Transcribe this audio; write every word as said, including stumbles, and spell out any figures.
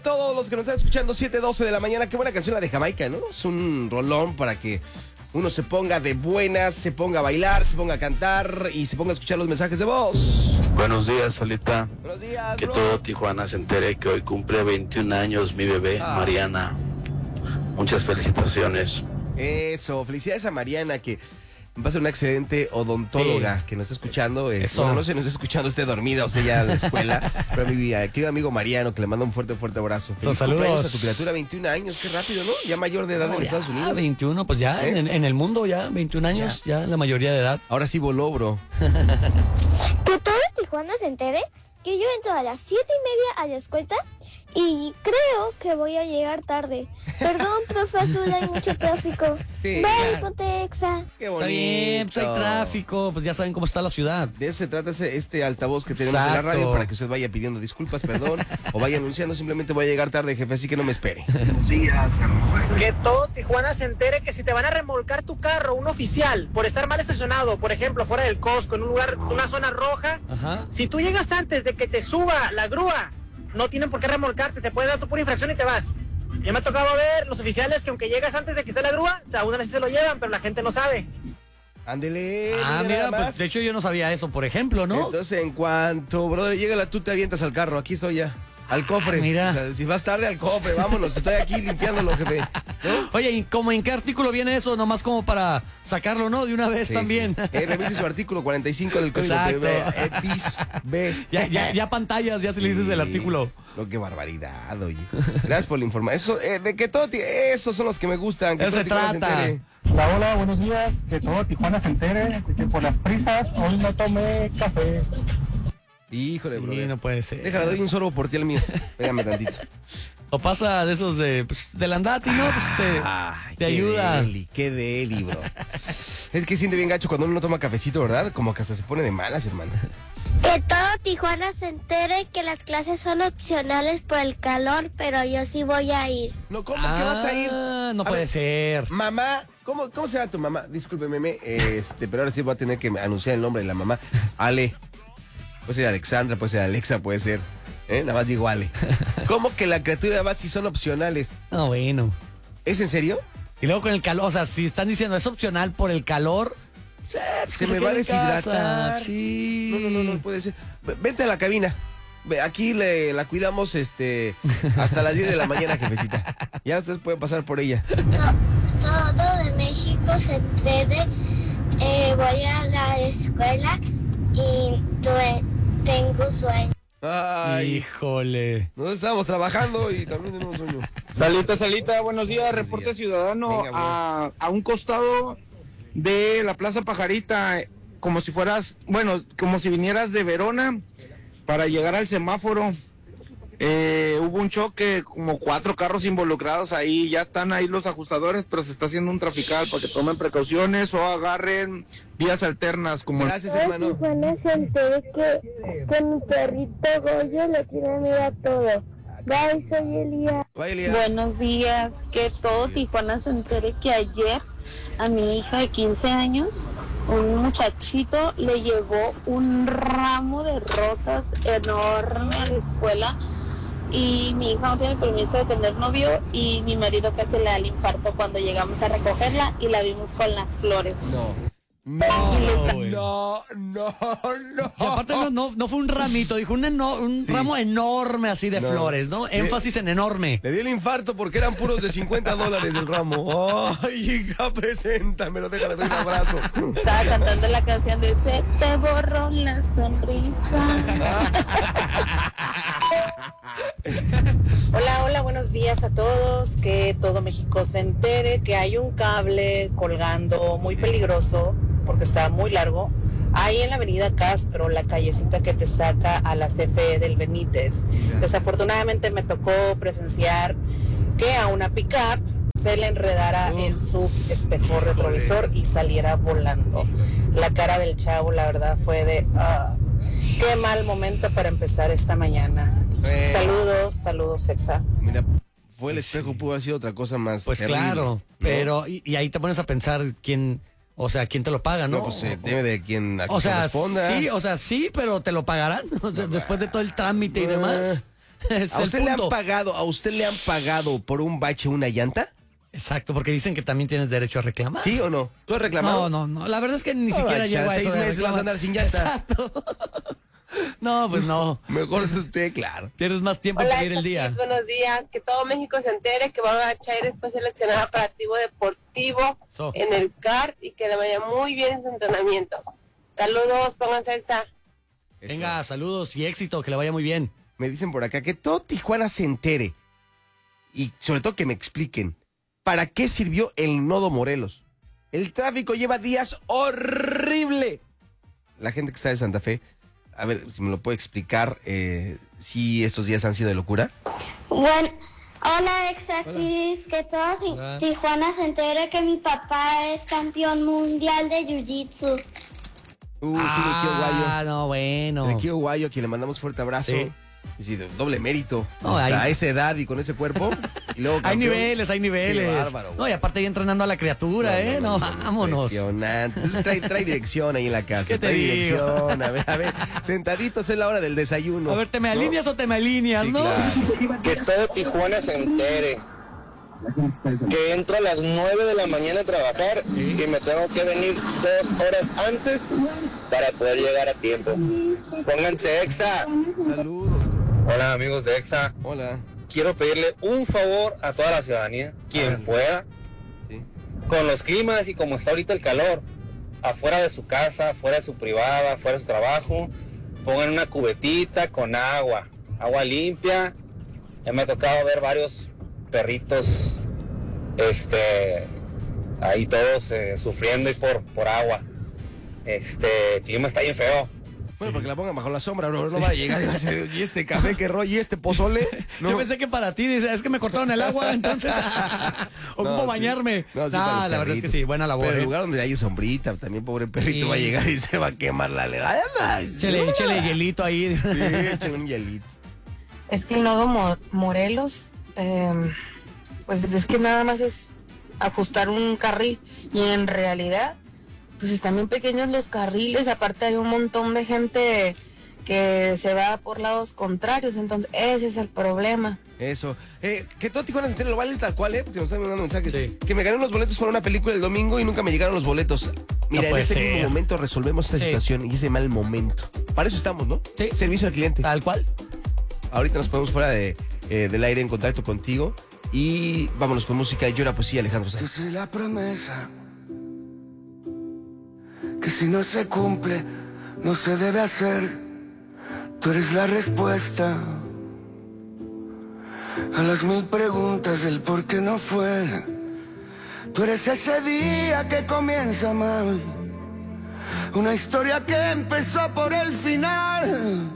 Todos los que nos están escuchando, siete doce de la mañana, qué buena canción la de Jamaica, ¿no? Es un rolón para que uno se ponga de buenas, se ponga a bailar, se ponga a cantar y se ponga a escuchar los mensajes de voz. Buenos días, Solita. Buenos días, Que bro. todo Tijuana se entere que hoy cumple veintiún años mi bebé, Ah. Mariana. Muchas felicitaciones. Eso, felicidades a Mariana, que va a ser una excelente odontóloga Sí. que nos está escuchando. Eh, Eso. bueno, no sé, nos está escuchando, esté dormida o sea ya en la escuela. Pero a mi eh, querido amigo Mariano, que le manda un fuerte, fuerte abrazo. Feliz Saludos. cumpleaños a tu criatura, veintiún años, qué rápido, ¿no? Ya mayor de edad No, en ya, Estados Unidos. veintiuno, pues ya, ¿Eh? en, en el mundo ya, veintiún años, ya. la mayoría de edad. Ahora sí voló, bro. Que todo Tijuana se entere que yo entro a las siete y media a la escuela y creo que voy a llegar tarde. Perdón, profesor, hay mucho tráfico. Sí, Bye, claro. Potexa. Qué bonito. Está bien, pues hay tráfico, pues ya saben cómo está la ciudad. De eso se trata este, este altavoz que tenemos en Exacto. la radio para que usted vaya pidiendo disculpas, perdón, o vaya anunciando, simplemente voy a llegar tarde, jefe, así que no me espere. Que todo Tijuana se entere que si te van a remolcar tu carro, un oficial, por estar mal estacionado, por ejemplo, fuera del Costco, en un lugar, una zona roja, Ajá. si tú llegas antes de que te suba la grúa, no tienen por qué remolcarte, te pueden dar tu pura infracción y te vas. Ya me ha tocado ver los oficiales que aunque llegas antes de que esté la grúa, aún así se lo llevan, pero la gente no sabe. Ándele. Ah, mira mira, nada pues más. de hecho yo no sabía eso, por ejemplo, ¿no? Entonces, en cuanto, brother, llega la tú te avientas al carro, aquí estoy ya. Al cofre. Ah, mira. O sea, si vas tarde al cofre, vámonos, estoy aquí limpiándolo, jefe. ¿No? Oye, ¿y cómo en qué artículo viene eso? Nomás como para sacarlo, ¿no? De una vez Sí, también. sí. Eh, revise su artículo cuarenta y cinco del código Exacto. P B, eh, bis B. Ya, ya, ya pantallas, ya se le dices el artículo. No, qué barbaridad, oye. Gracias por la información. Eso, eh, de que todo, ti- esos son los que me gustan. Que Eso todo se Tijuana trata. entere. Hola, hola, buenos días. Que todo Tijuana se entere de que por las prisas hoy no tomé café. Híjole, bro. Sí, no puede ser. Déjala, doy un sorbo por ti al mío. Pégame tantito. O pasa de esos de, pues, del andati, ¿no? Pues te, Ay, te qué ayuda. deli, qué deli, bro. Es que siente bien gacho cuando uno no toma cafecito, ¿verdad? Como que hasta se pone de malas, hermano. Que todo Tijuana se entere que las clases son opcionales por el calor, pero yo sí voy a ir. No, ¿cómo que vas a ir? Ah, no A puede ver, ser. Mamá, ¿cómo, ¿cómo se llama tu mamá? Discúlpeme, me, este, pero ahora sí voy a tener que anunciar el nombre de la mamá. Ale. Puede ser Alexandra, puede ser Alexa, puede ser. ¿Eh? Nada más digo Ale. ¿Cómo que la criatura va si son opcionales? No, bueno. ¿Es en serio? Y luego con el calor, o sea, si están diciendo es opcional por el calor, pues, eh, pues Se que me quede va a en deshidratar. casa. Sí. No, no, no, no puede ser. V- Vente a la cabina. Ve, aquí le, la cuidamos este, hasta las diez de la mañana, jefecita. Ya ustedes pueden pasar por ella. To- todo de México se entere. Eh, voy a la escuela y tue- tengo sueño. Ay, Híjole. nosotros estábamos trabajando y también tenemos sueño. Salita, Salita, buenos días, reporte días. ciudadano Venga, güey. a, a un costado de la Plaza Pajarita, eh, como si fueras, bueno, como si vinieras de Verona para llegar al semáforo. Eh, hubo un choque, como cuatro carros involucrados ahí, ya están ahí los ajustadores, pero se está haciendo un trafical para que tomen precauciones o agarren vías alternas como el... Gracias, hermano. Tijuana se entere que, que mi perrito Goyo le tiene miedo a todo. Bye, soy Elías. Vaya, Elías. Buenos días, que todo Tijuana se entere que ayer a mi hija de quince años, un muchachito le llevó un ramo de rosas enorme a la escuela y mi hija no tiene permiso de tener novio y mi marido casi le da el infarto cuando llegamos a recogerla y la vimos con las flores. No. No, güey. No, no, no. Y aparte no, no, no fue un ramito, dijo un, eno- un Sí. ramo enorme así de No. flores, ¿no? Énfasis en enorme. Le dio el infarto porque eran puros de cincuenta dólares el ramo. Ay, hija, preséntamelo, déjale doy un abrazo. Estaba cantando la canción de Se te borró la sonrisa. Hola, hola, buenos días a todos. Que todo México se entere que hay un cable colgando muy peligroso porque está muy largo. Ahí en la avenida Castro, la callecita que te saca a la C F E del Benítez. Desafortunadamente me tocó presenciar que a una pickup se le enredara en su espejo retrovisor y saliera volando. La cara del chavo, la verdad, fue de... ah, qué mal momento para empezar esta mañana. Bueno. Saludos, saludos, Sexa. Mira, fue el espejo, pudo haber sido otra cosa más. Pues terrible, claro, ¿no? pero y, y ahí te pones a pensar quién, o sea, quién te lo paga, ¿no? No, pues se debe de quien a O quien sea, corresponda. sí, o sea, sí, pero te lo pagarán o sea, después de todo el trámite y demás. Es ¿A el usted le han punto. pagado, a usted le han pagado por un bache una llanta? Exacto, porque dicen que también tienes derecho a reclamar. ¿Sí o no? ¿Tú has reclamado? No, no, no. La verdad es que ni No, siquiera bacha, llego a eso. seis de meses vas a reclamar. andar sin llanta. Exacto. No, pues no. Mejor usted, claro. Tienes más tiempo para ir el día. Buenos días, que todo México se entere que Bárbara Chaires fue seleccionada para activo deportivo So. en el kart y que le vaya muy bien en sus entrenamientos. Saludos, pónganse exa. Venga, saludos y éxito, que le vaya muy bien. Me dicen por acá que todo Tijuana se entere. Y sobre todo que me expliquen. ¿Para qué sirvió el nodo Morelos? El tráfico lleva días horrible. La gente que está de Santa Fe, a ver si me lo puede explicar, eh, si estos días han sido de locura. Bueno, hola Exakis, que todos Hola. Tijuana se entere que mi papá es campeón mundial de Jiu-Jitsu. Uh, sí, el Kio Guayo. Ah, no, bueno. El Kio Guayo, a quien le mandamos fuerte abrazo. Sí. Y sí, doble mérito. No, o sea, hay- a esa edad y con ese cuerpo. Y luego Hay campeón. niveles, hay niveles. Qué bárbaro. No, y aparte ahí entrenando a la criatura, ¿eh? No, vámonos. Impresionante. Entonces, trae, trae dirección ahí en la casa. ¿Qué te trae digo? dirección. A ver, a ver. Sentaditos es la hora del desayuno. A ver, ¿te me ¿no? alineas o te me alineas, Sí, no? claro. Que todo Tijuana se entere que entro a las nueve de la mañana a trabajar y me tengo que venir dos horas antes para poder llegar a tiempo. Pónganse exa. Saludos. Hola amigos de exa. Hola. Quiero pedirle un favor a toda la ciudadanía, quien pueda, Sí. con los climas y como está ahorita el calor, afuera de su casa, fuera de su privada, fuera de su trabajo, pongan una cubetita con agua, agua limpia. Ya me ha tocado ver varios perritos, este, ahí todos eh, sufriendo y por, por agua. Este, el clima está bien feo. Bueno, porque la pongan bajo la sombra, no, no va a llegar y va a decir, y este café, qué rollo, y este pozole. No. Yo pensé que para ti, dice, es que me cortaron el agua, entonces ocupo No, sí. bañarme. No, sí, Ah, para los la verdad es que perritos. sí, buena labor. Pero en ¿eh? el lugar donde hay sombrita, también pobre perrito Sí. va a llegar y se va a quemar la lera. Échale, échale hielito ahí. Sí, échale un hielito. Es que el nodo Mo- Morelos, eh, pues es que nada más es ajustar un carril y en realidad, pues están bien pequeños los carriles, aparte hay un montón de gente que se va por lados contrarios, entonces ese es el problema. Eso. Eh, que todo Tijuana se entere, lo vale tal cual, ¿eh? Porque nos están mandando mensajes. Sí. Que me gané unos boletos para una película el domingo y nunca me llegaron los boletos. Mira, No en puede ese ser. mismo momento resolvemos esta Sí. situación y ese mal momento. Para eso estamos, ¿no? Sí. Servicio al cliente. Tal cual. Ahorita nos ponemos fuera de, eh, del aire en contacto contigo y vámonos con música y llora poesía, Alejandro Que Sanz. si la promesa que si no se cumple no se debe hacer, tú eres la respuesta a las mil preguntas del por qué no fue. Tú eres ese día que comienza mal, una historia que empezó por el final.